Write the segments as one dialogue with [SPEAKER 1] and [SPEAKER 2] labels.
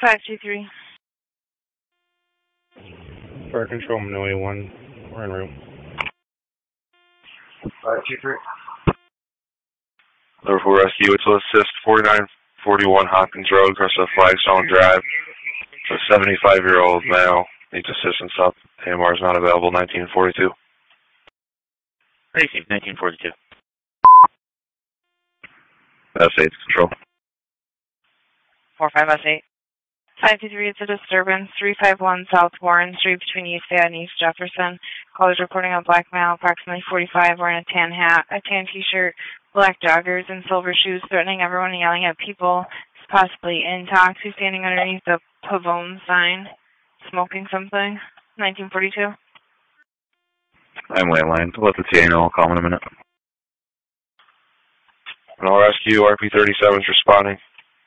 [SPEAKER 1] 523.
[SPEAKER 2] Fire control, Manila 1. We're en route.
[SPEAKER 3] 523.
[SPEAKER 4] Liverpool Rescue, it's to assist 4941 Hopkins Road across the Flagstone Drive. A 75-year-old male needs assistance up. AMR is not available, 1942.
[SPEAKER 5] Received, 1942.
[SPEAKER 4] S8 control.
[SPEAKER 1] 45S8. 523, it's a disturbance. 351 South Warren Street between East Fayette and East Jefferson. Callers reporting a black male, approximately 45, wearing a tan hat, a tan t-shirt, black joggers, and silver shoes, threatening everyone and yelling at people, possibly intox. He's standing underneath the Pavone sign, smoking something. 1942.
[SPEAKER 4] I'm landline. Let the TA know. I'll call in a minute. Manila Rescue, RP37 is responding.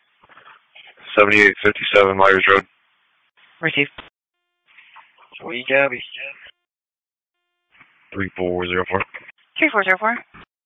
[SPEAKER 4] 7857 Myers Road.
[SPEAKER 5] Received.
[SPEAKER 3] Sweet Gabby.
[SPEAKER 4] 3404.
[SPEAKER 1] 3404.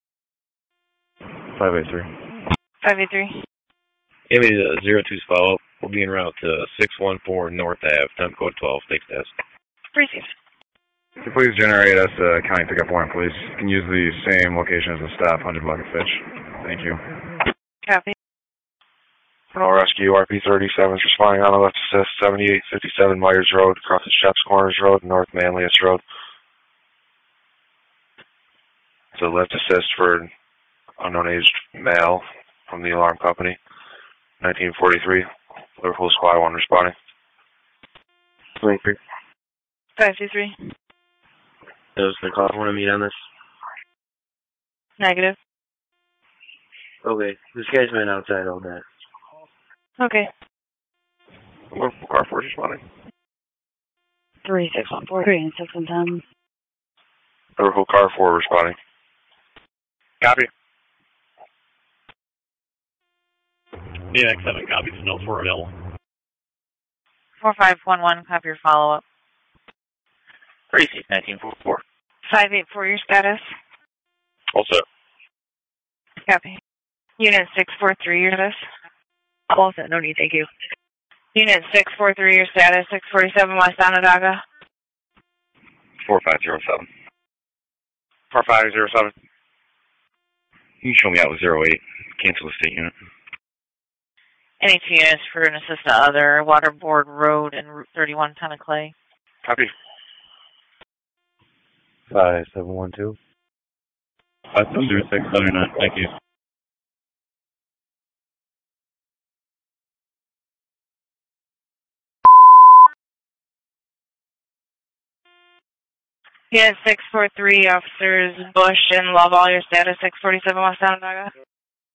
[SPEAKER 4] 583.
[SPEAKER 1] 583.
[SPEAKER 2] Give me the 02's follow-up. We'll be en route to 614 North Ave, temp code 12, stakes test.
[SPEAKER 1] Received.
[SPEAKER 4] Please generate us a county pickup warrant, please. You can use the same location as the stop, 100 Bucket Fish. Thank you.
[SPEAKER 1] Copy.
[SPEAKER 4] Manila Rescue, RP37 is responding on the left assist, 7857 Myers Road, across the Sheps Corners Road, North Manlius Road. It's a left assist for unknown aged male from the alarm company. 1943, Liverpool Squad 1 responding.
[SPEAKER 3] 23.
[SPEAKER 1] 523.
[SPEAKER 3] Does the call want to meet on this?
[SPEAKER 1] Negative.
[SPEAKER 3] Okay, this guy's been outside all day.
[SPEAKER 1] Okay.
[SPEAKER 4] Liverpool Car 4 responding.
[SPEAKER 1] 3614. 610.
[SPEAKER 4] Liverpool Car 4 responding.
[SPEAKER 2] Copy.
[SPEAKER 6] DX7 copies, no 4 available.
[SPEAKER 1] 4511, copy your follow-up.
[SPEAKER 5] Received, 1944.
[SPEAKER 1] 584, your status.
[SPEAKER 4] All set.
[SPEAKER 1] Copy. Unit 643, your status.
[SPEAKER 7] All set, no need, thank you.
[SPEAKER 1] Unit 643, your status. 647 West Onondaga.
[SPEAKER 4] 4507. 4507. You can show me out with 08. Cancel the state unit.
[SPEAKER 1] Any 2 units for an assistant other, Waterboard Road and Route 31, Town of Clay.
[SPEAKER 4] Copy. 5712.
[SPEAKER 6] 50679, thank you.
[SPEAKER 1] Unit 643, officers Bush and Love, all your status. 647 West Onondaga.